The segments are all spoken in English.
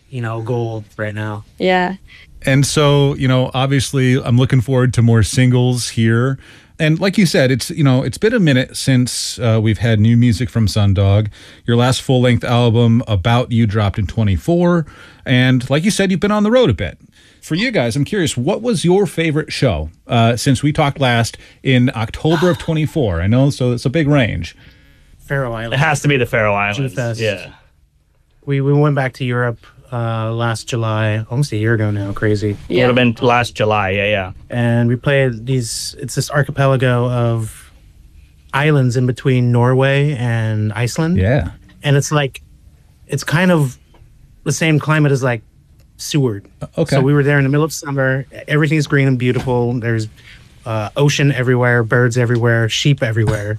gold right now. Yeah. And so, obviously I'm looking forward to more singles here. And like you said, it's been a minute since we've had new music from Sundog. Your last full-length album, About You, dropped in 24. And like you said, you've been on the road a bit. For you guys, I'm curious, what was your favorite show since we talked last in October of 24? I know, so it's a big range. Faroe Islands. It has to be the Faroe Islands. G-Fest. Yeah. We went back to Europe last July, almost a year ago now. Crazy. It would have been last July. Yeah. And we played it's this archipelago of islands in between Norway and Iceland. Yeah. And it's kind of the same climate as like Seward. Okay. So we were there in the middle of summer. Everything's green and beautiful. There's ocean everywhere, birds everywhere, sheep everywhere.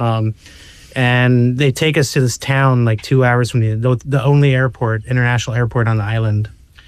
And they take us to this town like 2 hours from the only international airport on the island.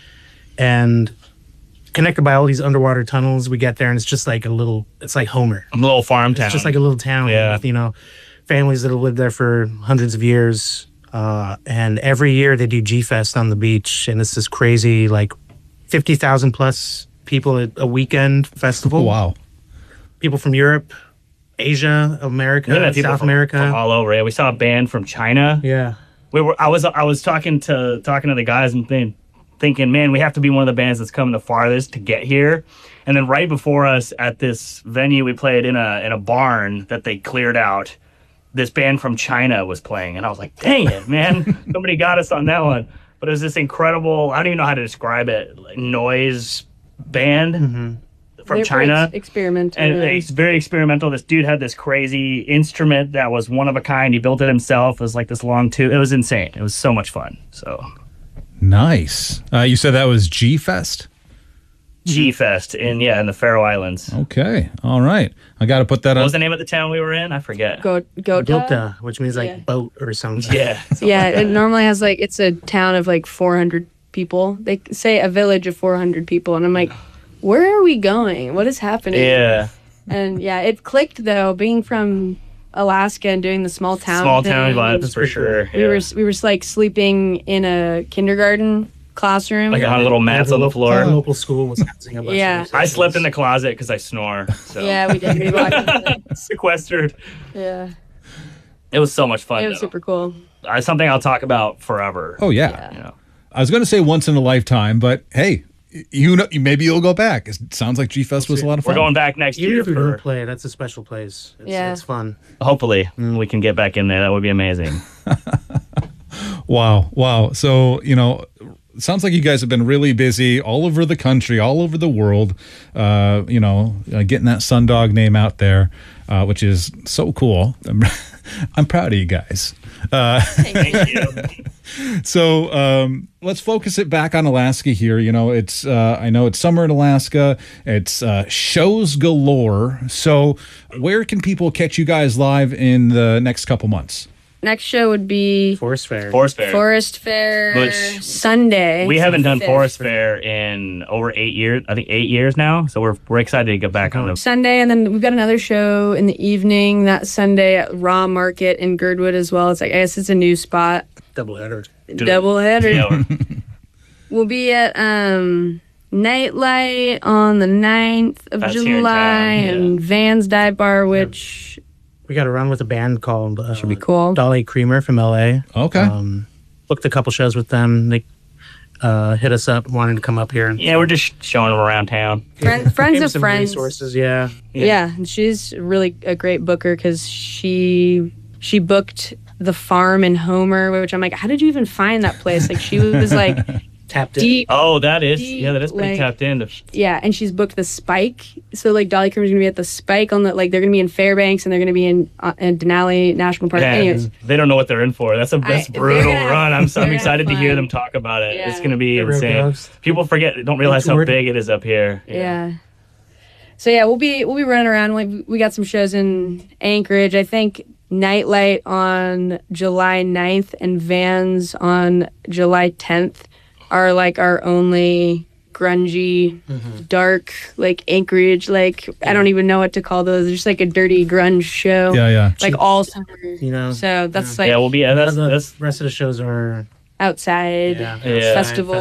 And connected by all these underwater tunnels, we get there and it's just like it's like Homer. A little farm town. It's just like a little town with, families that have lived there for hundreds of years. And every year they do G-Fest on the beach. And it's this crazy, like 50,000 plus people at a weekend festival. Wow. People from Europe, Asia, America, South America, from all over. Yeah, we saw a band from China. Yeah, I was talking to the guys and thinking, man, we have to be one of the bands that's come the farthest to get here. And then right before us at this venue, we played in a barn that they cleared out. This band from China was playing, and I was like, dang it, man, somebody got us on that one. But it was this incredible, I don't even know how to describe it, like noise band. Mm-hmm. From China. Experimental. And it's very experimental. This dude had this crazy instrument that was one of a kind. He built it himself. It was like this long tube. It was insane. It was so much fun. So nice. You said that was G-Fest? G-Fest in the Faroe Islands. Okay. All right. I got to put that What on. was the name of the town we were in? I forget. Gota, which means like boat or something. Yeah. Yeah, it normally has it's a town of like 400 people. They say a village of 400 people. And I'm like, where are we going? What is happening? Yeah. And it clicked though, being from Alaska and doing the small town vibes for sure. We were like sleeping in a kindergarten classroom, like on little mats on the floor. Our local school was housing a bunch of I slept in the closet because I snore. So. Yeah, we did. We sequestered. Yeah. It was so much fun. It was super cool. It's something I'll talk about forever. Oh yeah. I was going to say once in a lifetime, but hey. Maybe you'll go back. It sounds like G-Fest was a lot of fun. We're going back next year. Even if we don't play, that's a special place. It's fun. Hopefully, we can get back in there. That would be amazing. Wow. So, it sounds like you guys have been really busy all over the country, all over the world, getting that Sundog name out there, which is so cool. I'm proud of you guys. Thank you. So let's focus it back on Alaska here. It's I know it's summer in Alaska. It's shows galore. So where can people catch you guys live in the next couple months? Next show would be Forest Fair. Forest Fair Sunday. We haven't done Forest Fair in over 8 years. I think 8 years now. So we're excited to get back on the Sunday, and then we've got another show in the evening that Sunday at Raw Market in Girdwood as well. It's I guess it's a new spot. Doubleheader. We'll be at Nightlight on the 9th of July and Vans Dive Bar, which we got to run with a band called should be cool. Dolly Creamer from LA. Okay. Booked a couple shows with them. They hit us up, wanting to come up here. We're just showing them around town. Friends of friends. Resources, yeah. And she's really a great booker because she booked the farm in Homer, which I'm like, how did you even find that place? Like she was like tapped deep. Oh, that is pretty tapped in. Yeah, and she's booked the Spike. So like Dolly Creamer's gonna be at the Spike on the they're gonna be in Fairbanks and they're gonna be in Denali National Park. Yeah, anyways, they don't know what they're in for. That's a brutal run. I'm excited to hear them talk about it. Yeah. It's gonna be insane. People don't realize how big it is up here. Yeah. So yeah, we'll be running around. We got some shows in Anchorage. I think Nightlight on July 9th and Vans on July 10th are like our only grungy, dark, like Anchorage, like I don't even know what to call those. It's just like a dirty grunge show. Yeah. Like all summer. So that's like we'll be the rest of the shows are outside festival.